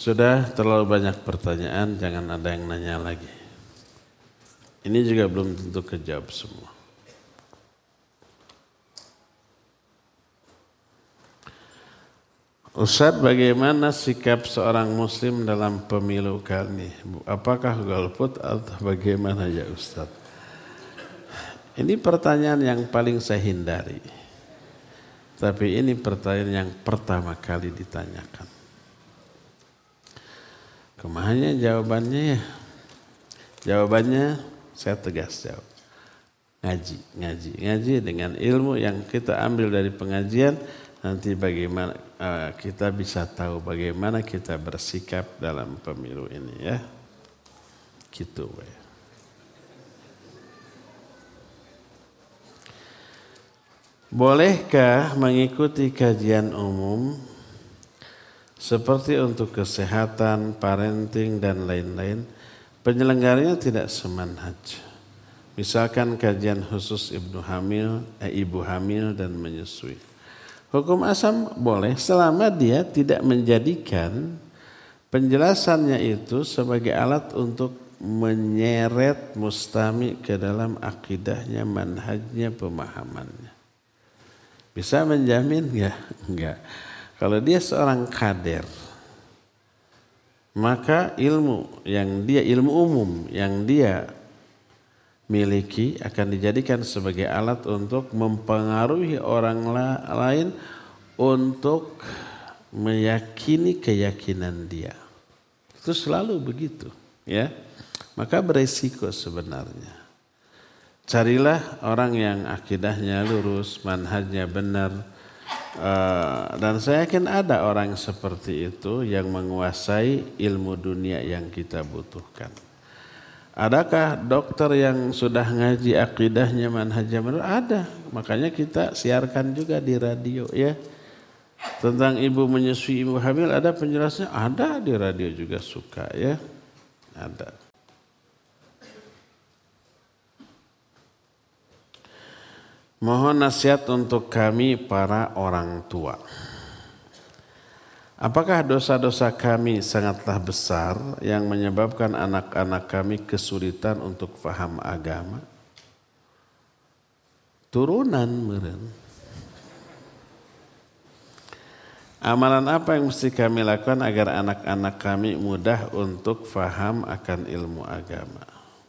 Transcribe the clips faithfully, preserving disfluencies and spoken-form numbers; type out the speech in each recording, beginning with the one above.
Sudah terlalu banyak pertanyaan, jangan ada yang nanya lagi. Ini juga belum tentu kejawab semua. Ustaz, bagaimana sikap seorang muslim dalam pemilu kali ini? Apakah golput atau bagaimana ya Ustaz? Ini pertanyaan yang paling saya hindari. Tapi ini pertanyaan yang pertama kali ditanyakan. Kemahanya jawabannya ya? Jawabannya saya tegas jawab. Ngaji, ngaji, ngaji dengan ilmu yang kita ambil dari pengajian. Nanti bagaimana uh, kita bisa tahu bagaimana kita bersikap dalam pemilu ini ya. Gitu we. Bolehkah mengikuti kajian umum seperti untuk kesehatan, parenting dan lain-lain? Penyelenggaranya tidak semanhaj. Misalkan kajian khusus ibu hamil, eh, ibu hamil dan menyusui. Hukum asam boleh selama dia tidak menjadikan penjelasannya itu sebagai alat untuk menyeret mustami ke dalam akidahnya, manhajnya, pemahamannya. Bisa menjamin enggak? Enggak. Kalau dia seorang kader, maka ilmu yang dia ilmu umum yang dia miliki akan dijadikan sebagai alat untuk mempengaruhi orang lain untuk meyakini keyakinan dia. Itu selalu begitu, ya. Maka beresiko sebenarnya. Carilah orang yang akidahnya lurus, manhajnya benar. Uh, dan saya yakin ada orang seperti itu yang menguasai ilmu dunia yang kita butuhkan. Adakah dokter yang sudah ngaji akidahnya, manhajnya benar? Ada. Makanya kita siarkan juga di radio ya. Tentang ibu menyusui, ibu hamil ada penjelasannya? Ada di radio juga suka ya. Ada. Mohon nasihat untuk kami para orang tua. Apakah dosa-dosa kami sangatlah besar yang menyebabkan anak-anak kami kesulitan untuk faham agama? Turunan meren. Amalan apa yang mesti kami lakukan agar anak-anak kami mudah untuk faham akan ilmu agama?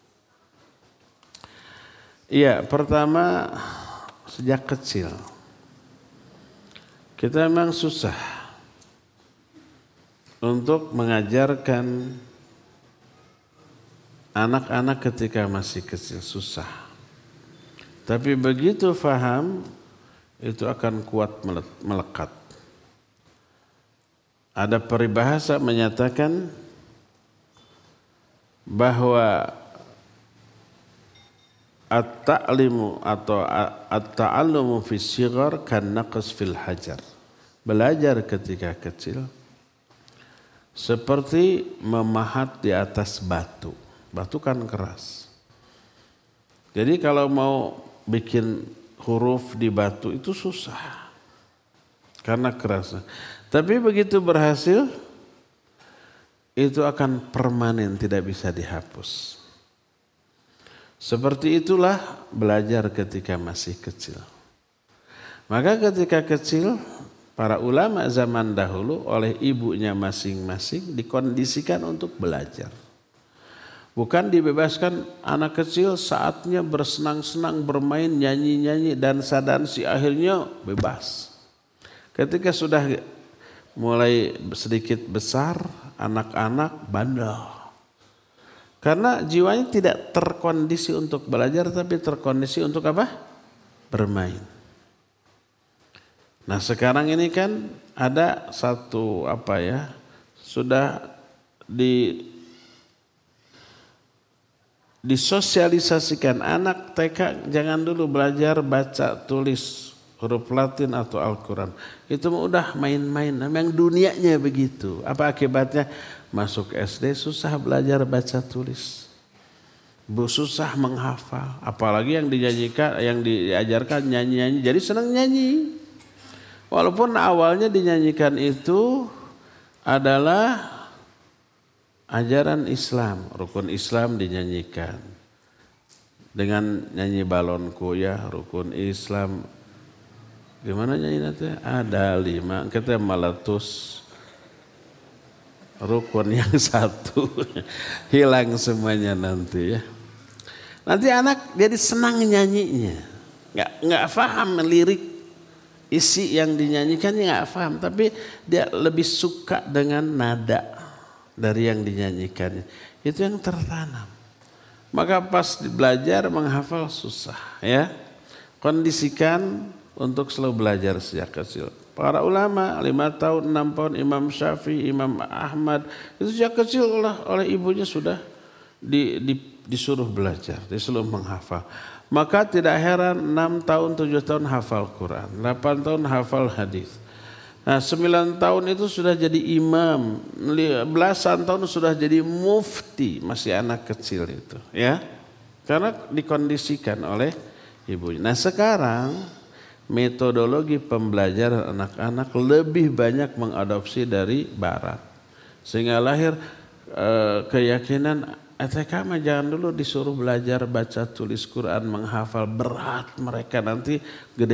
Iya, pertama sejak kecil kita memang susah untuk mengajarkan anak-anak ketika masih kecil, susah. Tapi begitu faham, itu akan kuat melekat. Ada peribahasa menyatakan bahwa at-ta'limu atau at-ta'allumu fi sighar kan naqs fil hajar. Belajar ketika kecil seperti memahat di atas batu. Batu kan keras. Jadi kalau mau bikin huruf di batu itu susah. Karena keras. Tapi begitu berhasil, itu akan permanen, tidak bisa dihapus. Seperti itulah belajar ketika masih kecil. Maka ketika kecil, para ulama zaman dahulu oleh ibunya masing-masing dikondisikan untuk belajar. Bukan dibebaskan anak kecil saatnya bersenang-senang, bermain, nyanyi-nyanyi, dansa-dansi, akhirnya bebas. Ketika sudah mulai sedikit besar, anak-anak bandel. Karena jiwanya tidak terkondisi untuk belajar, tapi terkondisi untuk apa? Bermain. Nah sekarang ini kan ada satu apa ya, sudah di disosialisasikan anak T K jangan dulu belajar baca tulis huruf Latin atau Al-Quran. Itu udah main-main, memang dunianya begitu. Apa akibatnya? Masuk S D susah belajar baca tulis. Susah menghafal, apalagi yang dinyanyikan, yang diajarkan nyanyi-nyanyi, jadi senang nyanyi. Walaupun awalnya dinyanyikan itu adalah ajaran Islam, rukun Islam dinyanyikan. Dengan nyanyi balonku ya, rukun Islam. Gimana nyanyi nanti? Ada lima, kita meletus. Rukun yang satu hilang semuanya nanti ya. Nanti anak jadi senang nyanyinya. Nggak, nggak paham lirik isi yang dinyanyikannya, nggak paham. Tapi dia lebih suka dengan nada dari yang dinyanyikannya. Itu yang tertanam. Maka pas belajar menghafal susah ya. Kondisikan untuk selalu belajar sejak kecil. Para ulama lima tahun, enam tahun, Imam Syafi'i, Imam Ahmad itu sejak kecil oleh, oleh ibunya sudah di, di, disuruh belajar, disuruh menghafal. Maka tidak heran enam tahun, tujuh tahun hafal Quran, delapan tahun hafal hadis. Nah, sembilan tahun itu sudah jadi imam, belasan tahun sudah jadi mufti, masih anak kecil itu, ya. Karena dikondisikan oleh ibunya. Nah, sekarang metodologi pembelajaran anak-anak lebih banyak mengadopsi dari barat. Sehingga lahir eh, keyakinan E T K mah jangan dulu disuruh belajar baca tulis Quran, menghafal, berat mereka nanti gede